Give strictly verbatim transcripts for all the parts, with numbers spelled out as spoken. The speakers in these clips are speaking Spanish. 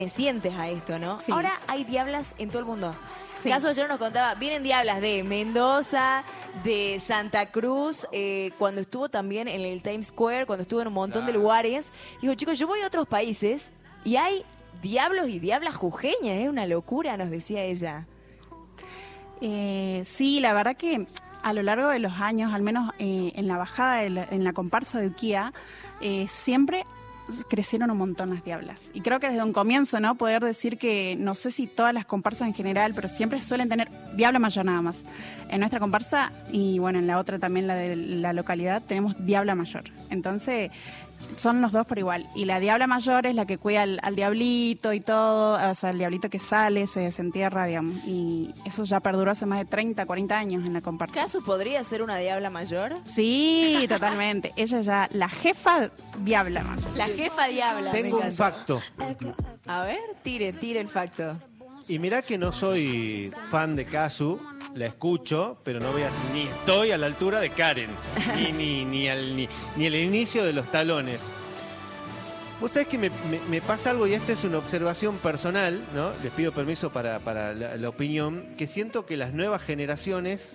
sientes a esto, ¿no? Sí. Ahora hay diablas en todo el mundo. Sí. Caso ayer nos contaba, vienen diablas de Mendoza, de Santa Cruz, eh, cuando estuvo también en el Times Square, cuando estuvo en un montón Claro. de lugares. Digo, chicos, yo voy a otros países y hay diablos y diablas jujeñas, es una locura, nos decía ella. Eh, sí, la verdad que a lo largo de los años, al menos eh, en la bajada, de la, en la comparsa de Uquía, eh, siempre crecieron un montón las diablas. Y creo que desde un comienzo, ¿no? Poder decir que, no sé si todas las comparsas en general, pero siempre suelen tener diabla mayor nada más. En nuestra comparsa, y bueno, en la otra también, la de la localidad, tenemos diabla mayor. Entonces, son los dos por igual. Y la diabla mayor es la que cuida al, al diablito y todo, o sea, el diablito que sale, se desentierra, digamos. Y eso ya perduró hace más de treinta, cuarenta años en la comparsa. ¿Caso podría ser una diabla mayor? Sí, totalmente. Ella ya, la jefa diabla mayor. La jefa diabla. me Tengo un encanta. facto. A ver, tire, tire el facto. Y mirá que no soy fan de Casu, la escucho, pero no voy a, ni estoy a la altura de Karen, ni, ni, ni, al, ni, ni el inicio de los talones. Vos sabés que me, me, me pasa algo, y esta es una observación personal, ¿no? Les pido permiso para, para la, la opinión, que siento que las nuevas generaciones,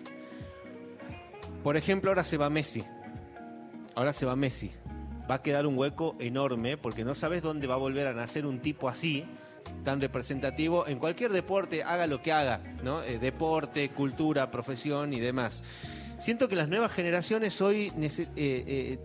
por ejemplo, ahora se va Messi. Ahora se va Messi. Va a quedar un hueco enorme, porque no sabes dónde va a volver a nacer un tipo así, tan representativo en cualquier deporte, haga lo que haga, ¿no? Eh, deporte, cultura, profesión y demás. Siento que las nuevas generaciones hoy nece- eh, eh,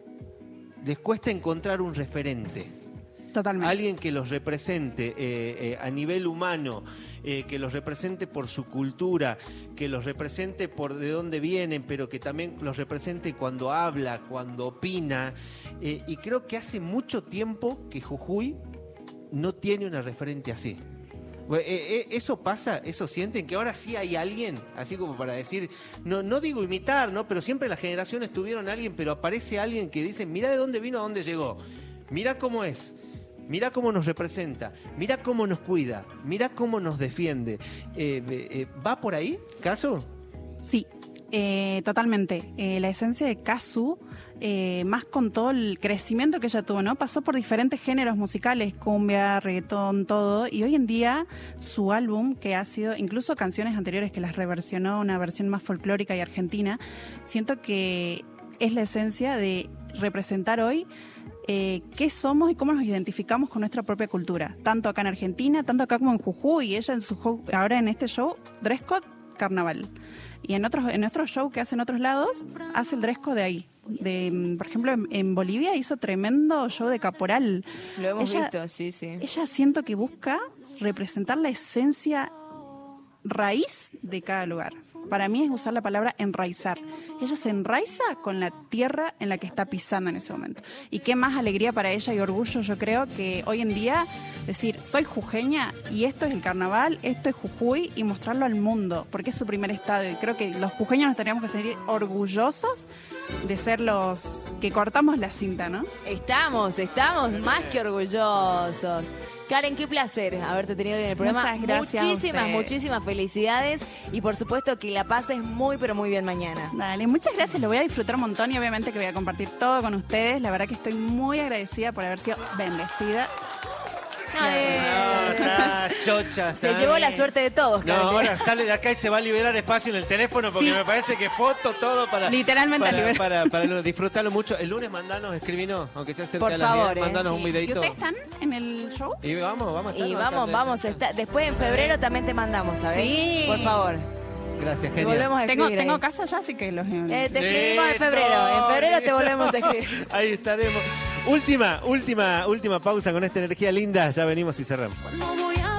les cuesta encontrar un referente. Totalmente. Alguien que los represente eh, eh, a nivel humano, eh, que los represente por su cultura, que los represente por de dónde vienen, pero que también los represente cuando habla, cuando opina. Eh, y creo que hace mucho tiempo que Jujuy no tiene una referente así. Eh, eh, eso pasa, eso sienten, que ahora sí hay alguien, así como para decir, no, no digo imitar, ¿no? Pero siempre las generaciones tuvieron a alguien, pero aparece alguien que dice, mira de dónde vino, a dónde llegó, mira cómo es, mira cómo nos representa, mira cómo nos cuida, mira cómo nos defiende. Eh, eh, eh, ¿Va por ahí, Casu? Sí, eh, totalmente. Eh, la esencia de Casu, eh, más con todo el crecimiento que ella tuvo, ¿no? Pasó por diferentes géneros musicales, cumbia, reggaetón, todo, y hoy en día su álbum, que ha sido, incluso canciones anteriores que las reversionó, una versión más folclórica y argentina, siento que es la esencia de representar hoy eh, qué somos y cómo nos identificamos con nuestra propia cultura, tanto acá en Argentina, tanto acá como en Jujuy, y ella en su show, ahora en este show, dress code, carnaval. Y en otros en otros shows que hace en otros lados, hace el dress code de ahí. De, por ejemplo, en, en Bolivia hizo tremendo show de caporal. Lo hemos Ella- visto, sí, sí. Ella siento que busca representar la esencia raíz de cada lugar. Para mí es usar la palabra enraizar. Ella se enraiza con la tierra en la que está pisando en ese momento. Y qué más alegría para ella y orgullo, yo creo, que hoy en día decir, soy jujeña y esto es el carnaval, esto es Jujuy, y mostrarlo al mundo, porque es su primer estadio. Y creo que los jujeños nos tenemos que sentir orgullosos de ser los que cortamos la cinta, ¿no? Estamos, estamos más que orgullosos. Karen, qué placer haberte tenido hoy en el programa. Muchas gracias a Muchísimas, ustedes. muchísimas felicidades. Y por supuesto que la pases muy, pero muy bien mañana. Dale, muchas gracias, lo voy a disfrutar un montón y obviamente que voy a compartir todo con ustedes. La verdad que estoy muy agradecida por haber sido bendecida. Eh, No, está chocha. Se está- llevó la suerte de todos, No, Karen. ahora sale de acá y se va a liberar espacio en el teléfono porque Sí. me parece que foto todo para Literalmente a para, liberar. para, para lo- disfrutarlo mucho. El lunes mandanos, escribinos, aunque sea cerca Por de las favor, diez, eh. mandanos un ¿Y videito. ustedes están en el show? Y vamos, vamos a estar. Y acá vamos, de- vamos a estar. Después en febrero también te mandamos, ¿sabes? Sí. Por favor. Gracias, Te genial. volvemos a Tengo, escribir. tengo ahí. casa ya, así que los... Eh, te escribimos en Listo, febrero. En febrero te listo. volvemos a escribir. Ahí estaremos. Última, última, última pausa con esta energía linda. Ya venimos y cerramos. Cuando voy